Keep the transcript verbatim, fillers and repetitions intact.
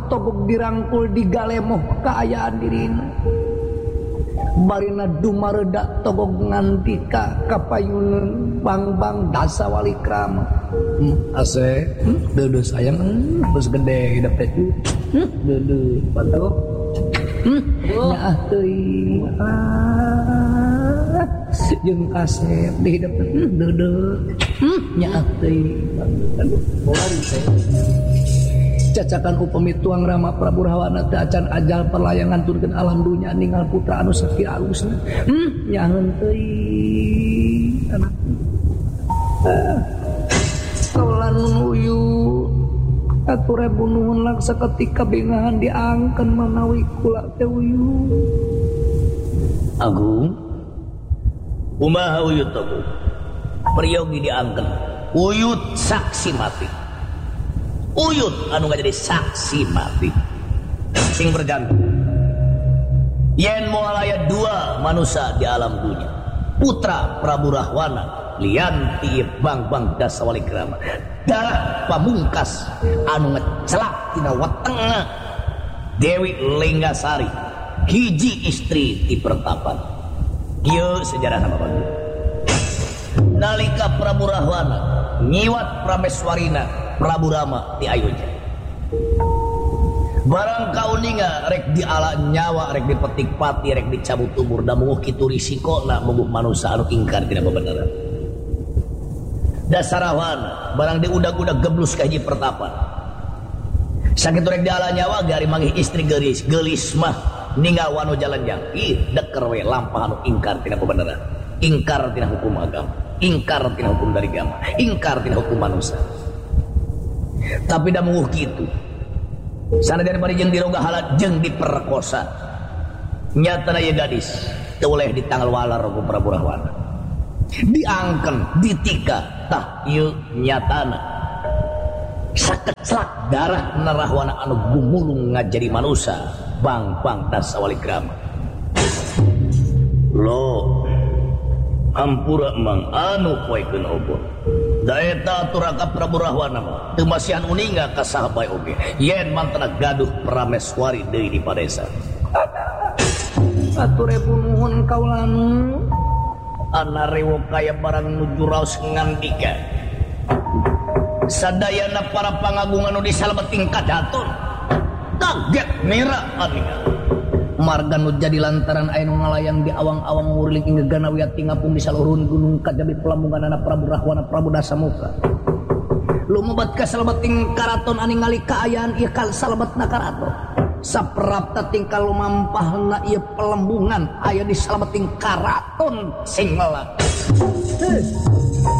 togok dirangkul digalemoh keayaan dirina barina dumaredak togok nganti ka kapayuneun bang-bang dasa walikrama hmm, ase hmm, deudeut sayang hmm, geus gede hidup teh hmm, deudeut patuh hmm, nyaah teuing ah jeung kasep di hidup hmm, deudeut hmm, nyaah teuing aduh cacakan upami tuang Rama Prabu Rahwana teh acan ajal perlayangan turkeun alam dunya ninggal putra anu sakit alusna hmm nyaheun teuing anak kaulan nuyu atur rebu nuhun laksa ketika bengahan diangkeun manawi kula teh uyu Agung kumaha uyut Agung priyogi diangkeun uyut saksi mati uyut anu ngajadi saksi mati sing berjanji yen moal aya dua manusia di alam dunia putra Prabu Rahwana lianti bang-bang dasa walikrama darah pamungkas anu ngecelak tina wetengna Dewi Lenggasari hiji istri ti pertapan kieu sejarah nama bagus nalika Prabu Rahwana nyiwat prameswarina Prabu Rama di Ayodya barang kauninga rek diala nyawa rek dipetik pati rek dicabut umur da munguh kitu risikona munguh manusia anu ingkar dina bebeneran dasarawan barang diudag-udag geblus ka hiji pertapan sakitu rek diala nyawa gari manggih istri geulis geulis mah ninggal wanu jalan jang ih deker we lampah anu ingkar dina bebeneran ingkar dina hukum agama ingkar dina hukum dari agama ingkar dina hukum manusia tapi dah menguh gitu sana daripada jeung diroga halat jeung diperkosa nyatana ya gadis teu oleh ditanggal walar ku Prabu Rahwana diangken ditika tah ieu nyatana sakecelak darah Rahwana anu gumulung ngajadi manusia bang-bang dasa walikrama lo hampura mang anu poekeun obor daeta aturaka Prabu Rahwana teu masihan uninga ka saha bae oge yen mantena gaduh prameswari deui di padesa atur rebu nuhun kaulan ana rewo kaya barang nuju raos ngandika sadayana para pangagungan nu disalebeting kadaton kaget mira aninga marga nu jadi lantaran aya nu ngalayang di awang-awang murling ing gegana wiati ngapung di saluruhun gunung kajabi pelambungan anak Prabu Rahwana Prabu Dasamuka lumebat ka salebeting karaton ani ngali kaayaan ieu kal salebetna karaton saprapta tingkal lumampahna ieu pelembungan aya di salebeting karaton sing meula